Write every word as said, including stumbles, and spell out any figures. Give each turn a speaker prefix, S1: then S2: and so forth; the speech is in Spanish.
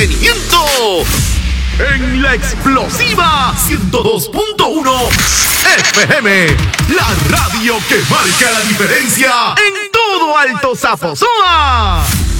S1: En la explosiva ciento dos punto uno F M, la radio que marca la diferencia en todo Alto Zaposoa.